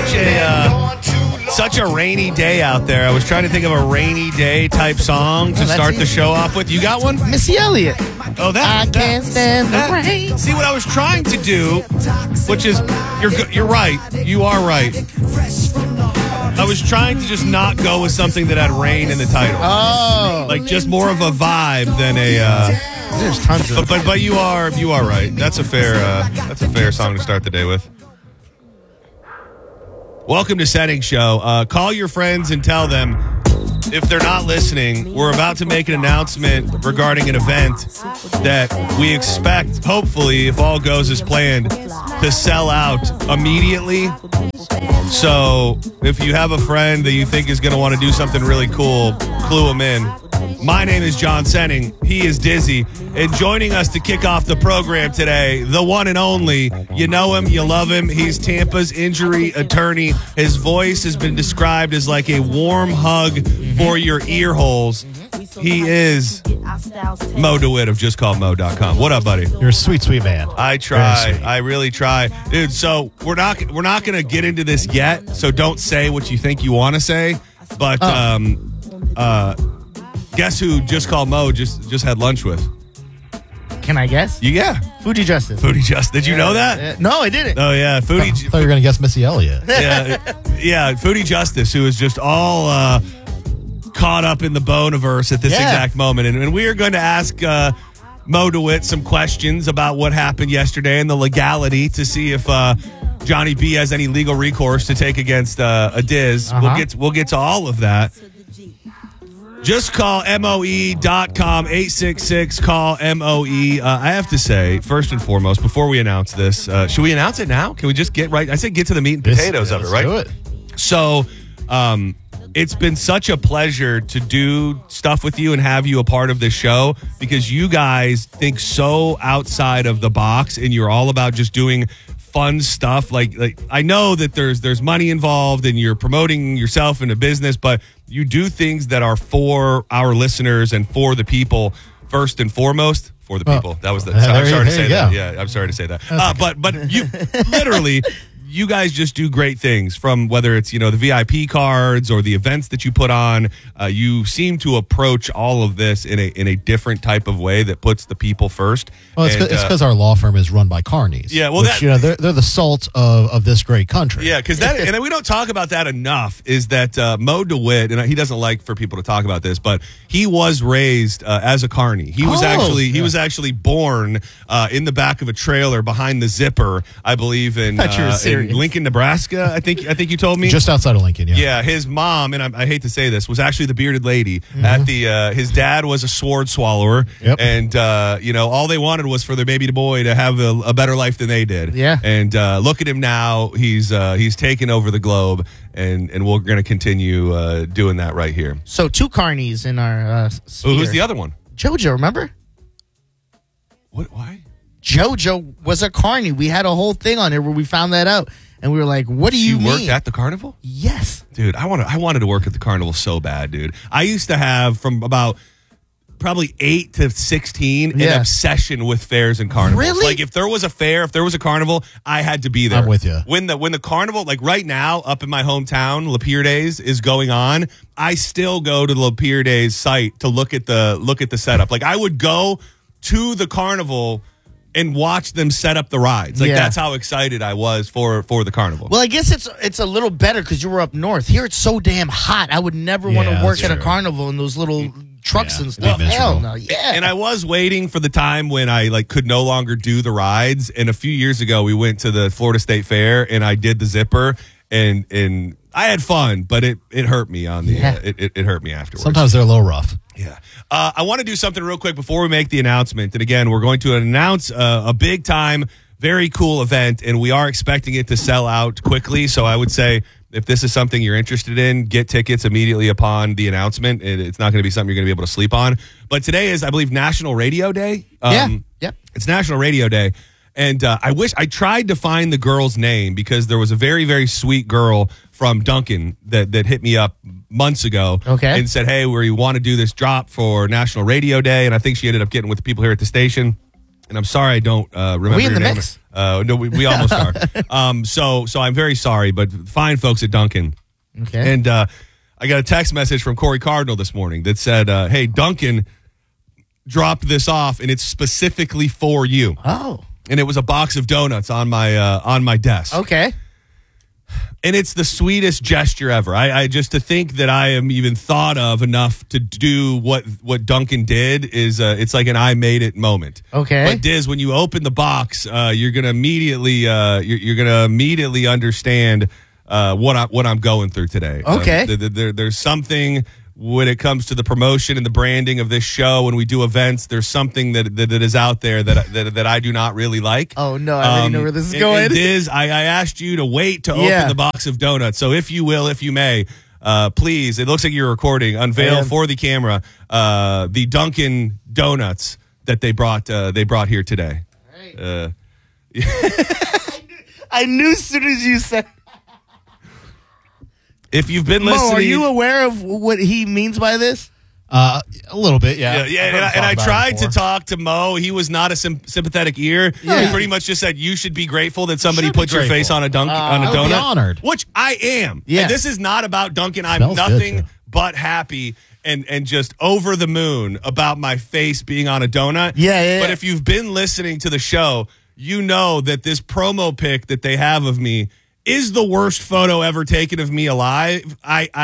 such a rainy day out there. I was trying to think of a rainy day type song to start the show off with. You got one? Missy Elliott. Oh, that. I can't stand the rain. See, what I was trying to do, which is, you're right. You are right. I was trying to just not go with something that had rain in the title. Oh. Like just more of a vibe than a... There's tons of But you are right. That's a fair song to start the day with. Welcome to Setting Show. Call your friends and tell them if they're not listening. We're about to make an announcement regarding an event that we expect, hopefully, if all goes as planned, to sell out immediately. So if you have a friend that you think is going to want to do something really cool, clue them in. My name is John Senning. He is Dizzy. And joining us to kick off the program today, the one and only, you know him, you love him. He's Tampa's injury attorney. His voice has been described as like a warm hug for your ear holes. He is Mo DeWitt of JustCallMo.com. What up, buddy? You're a sweet, sweet man. I try. I really try. Dude, so we're not going to get into this yet, so don't say what you think you want to say. But guess who Just Call Mo just had lunch with? Can I guess? Yeah. Fuji Justice. Foodie Justice. Did you know that? No, I didn't. Oh, yeah. I thought you were going to guess Missy Elliott. Yeah. Foodie Justice, who is just all caught up in the Boneverse at this exact moment. And we are going to ask Mo DeWitt some questions about what happened yesterday and the legality to see if Johnny B has any legal recourse to take against a Diz. We'll get to all of that. Just call MOE.com, 866-CALL-MOE. I have to say, first and foremost, before we announce this, should we announce it now? Can we just get right? I said get to the meat and potatoes of it, right? Do it. So, it's been such a pleasure to do stuff with you and have you a part of this show because you guys think so outside of the box and you're all about just doing fun stuff. Like I know that there's money involved and you're promoting yourself in a business, but you do things that are for our listeners and for the people first and foremost. For the people. That was the. I'm sorry to say that. Yeah, I'm sorry to say that. But you literally. You guys just do great things from whether it's, the VIP cards or the events that you put on. You seem to approach all of this in a different type of way that puts the people first. Well, it's because our law firm is run by carnies. Yeah, well, they're the salt of this great country. Yeah, because that, and we don't talk about that enough, is that Mo DeWitt, and he doesn't like for people to talk about this, but he was raised as a carny. He was actually born in the back of a trailer behind the zipper, I believe, in Lincoln, Nebraska. I think you told me just outside of Lincoln. Yeah, his mom, and I hate to say this, was actually the bearded lady at the. His dad was a sword swallower, and all they wanted was for their baby boy to have a better life than they did. Yeah, and look at him now. He's taken over the globe, and we're going to continue doing that right here. So 2 carnies in our. Who's the other one? JoJo, remember? What? Why? JoJo was a carny. We had a whole thing on it where we found that out. And we were like, what do you mean? You worked at the carnival? Yes. Dude, I wanted to work at the carnival so bad, dude. I used to have from about probably 8 to 16 an obsession with fairs and carnivals. Really? Like if there was a fair, if there was a carnival, I had to be there. I'm with you. When the carnival, like right now up in my hometown, Lapeer Days is going on, I still go to the Lapeer Days site to look at the setup. Like I would go to the carnival and watch them set up the rides. Like that's how excited I was for the carnival. Well, I guess it's a little better because you were up north. Here it's so damn hot. I would never want to work at a carnival in those little trucks and stuff. Hell no. Yeah. And I was waiting for the time when I could no longer do the rides. And a few years ago, we went to the Florida State Fair and I did the zipper and I had fun, but it hurt me on the it hurt me afterwards. Sometimes they're a little rough. Yeah. I want to do something real quick before we make the announcement. And again, we're going to announce a big time, very cool event, and we are expecting it to sell out quickly. So I would say if this is something you're interested in, get tickets immediately upon the announcement. It's not going to be something you're going to be able to sleep on. But today is, I believe, National Radio Day. It's National Radio Day. And I tried to find the girl's name because there was a very, very sweet girl from Duncan that hit me up months ago and said, hey, we want to do this drop for National Radio Day. And I think she ended up getting with the people here at the station. And I'm sorry I don't remember Are we in your the name. mix? No, we almost are. So I'm very sorry, but fine folks at Dunkin'. Okay. And I got a text message from Corey Cardinal this morning that said, hey, Dunkin' dropped this off, and it's specifically for you. Oh. And it was a box of donuts on my desk. Okay. And it's the sweetest gesture ever. I just to think that I am even thought of enough to do what Duncan did is it's like an I made it moment. Okay. But Diz, when you open the box, you're gonna immediately understand what I'm going through today. Okay. There's something when it comes to the promotion and the branding of this show, when we do events, there's something that is out there that I do not really like. Oh, no, I already know where this is going. And Diz, I asked you to wait to open the box of donuts. So if you will, if you may, please, it looks like you're recording, unveil for the camera the Dunkin' Donuts that they brought here today. Right. I knew as soon as you said. If you've been listening, Mo, are you aware of what he means by this? A little bit, yeah. And I tried to talk to Mo. He was not a sympathetic ear. Yeah. He pretty much just said, you should be grateful that somebody put your face on a donut. I would be honored. Which I am. Yeah. And this is not about Dunkin'. I'm Smells nothing good, but happy and just over the moon about my face being on a donut. Yeah. But if you've been listening to the show, you know that this promo pic that they have of me is the worst photo ever taken of me alive.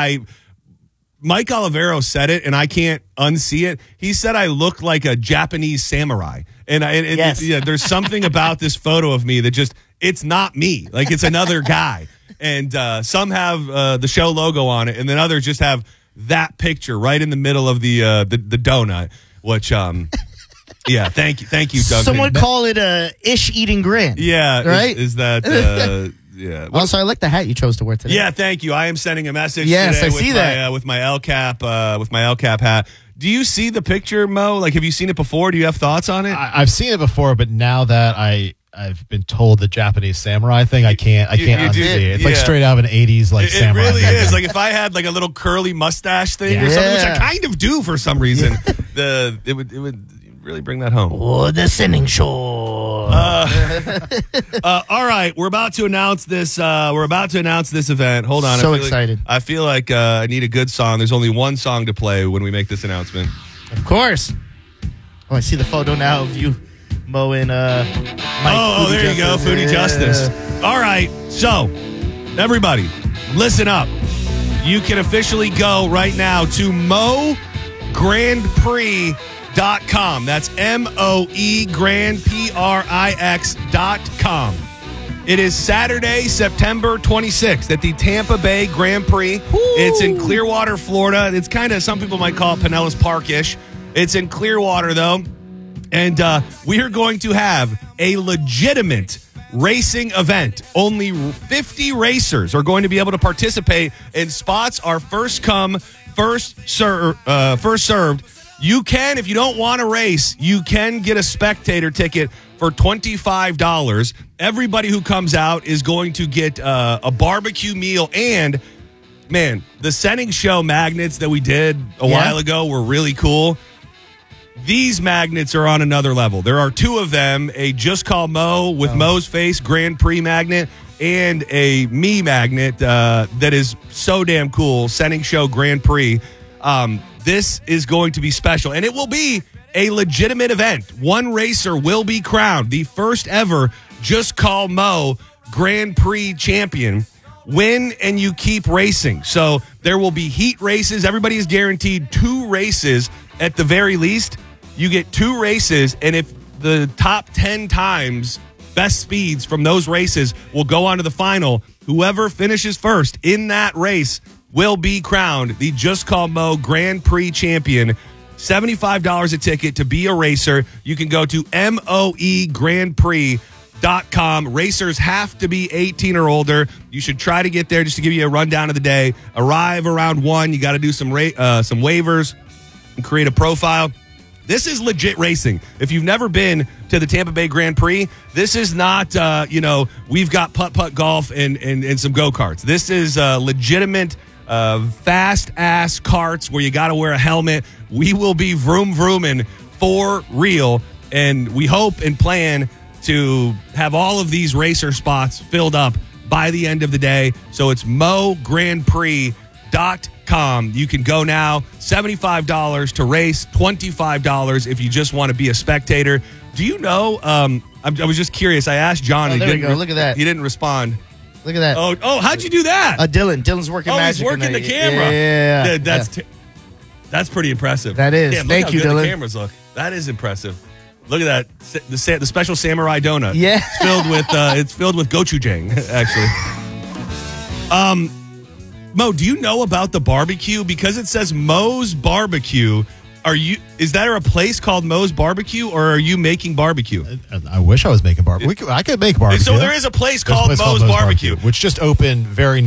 Mike Olivero said it, and I can't unsee it. He said I look like a Japanese samurai. And there's something about this photo of me that just, it's not me. Like, it's another guy. And some have the show logo on it, and then others just have that picture right in the middle of the donut, which, yeah, thank you, Duncan. Someone call it a ish-eating grin. Yeah. Right? Is that... Yeah. Also, I like the hat you chose to wear today. Yeah, thank you. I am sending a message yes, today I see that. With my El Cap hat. Do you see the picture, Mo? Like, have you seen it before? Do you have thoughts on it? I've seen it before, but now that I've been told the Japanese samurai thing, I can't unsee it. It's like straight out of an 80s like samurai. It really thing. is. Like, if I had like a little curly mustache thing or something, which I kind of do for some reason, it would really bring that home. Oh, the Sinning Show. All right, we're about to announce this. Event. Hold on. So excited. I feel like I need a good song. There's only one song to play when we make this announcement. Of course. Oh, I see the photo now of you, Mo, and Mike. Oh, there you go, Foodie Justice. All right, so everybody, listen up. You can officially go right now to MoGrandPrix.com. That's MOE Grand PRIX.com. It is Saturday, September 26th at the Tampa Bay Grand Prix. Ooh. It's in Clearwater, Florida. It's kind of, some people might call it Pinellas Park-ish. It's in Clearwater, though. And we are going to have a legitimate racing event. Only 50 racers are going to be able to participate, and spots are first come, first served. You can, if you don't want to race, you can get a spectator ticket for $25. Everybody who comes out is going to get a barbecue meal. And, man, the Senning Show magnets that we did a while ago were really cool. These magnets are on another level. There are two of them, a Just Call Mo with Mo's face Grand Prix magnet and a me magnet that is so damn cool, Senning Show Grand Prix. This is going to be special, and it will be a legitimate event. One racer will be crowned the first ever Just Call Mo Grand Prix champion. Win and you keep racing. So there will be heat races. Everybody is guaranteed 2 races at the very least. You get 2 races, and if the top 10 times best speeds from those races will go on to the final, whoever finishes first in that race will be crowned the Just Call Mo Grand Prix champion. $75 a ticket to be a racer. You can go to MOEGrandPrix.com. Racers have to be 18 or older. You should try to get there. Just to give you a rundown of the day. Arrive around 1. You got to do some waivers and create a profile. This is legit racing. If you've never been to the Tampa Bay Grand Prix, this is not, we've got putt-putt golf and some go-karts. This is legitimate fast-ass carts where you got to wear a helmet. We will be vroom-vrooming for real, and we hope and plan to have all of these racer spots filled up by the end of the day. So it's MoGrandPrix.com. You can go now. $75 to race, $25 if you just want to be a spectator. Do you know? I was just curious. I asked John. Oh, there we go. Look at that. He didn't respond. Look at that. Oh, how'd you do that? Dylan's working magic. He's working the camera. Yeah. That's pretty impressive. That is. Damn, Thank you, Dylan. The cameras look. That is impressive. Look at that. The special samurai donut. Yeah. It's filled with gochujang, actually. Mo, do you know about the barbecue? Because it says Mo's Barbecue. Is there a place called Mo's Barbecue, or are you making barbecue? I wish I was making barbecue. I could make barbecue. So there is a place called Mo's Barbecue, which just opened very